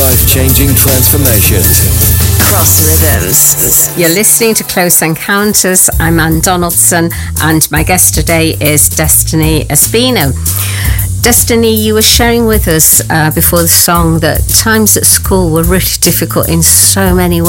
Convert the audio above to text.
life-changing transformations. Cross Rhythms. You're listening to Close Encounters. I'm Anne Donaldson, and my guest today is Destiny Espino. Destiny, you were sharing with us before the song that times at school were really difficult in so many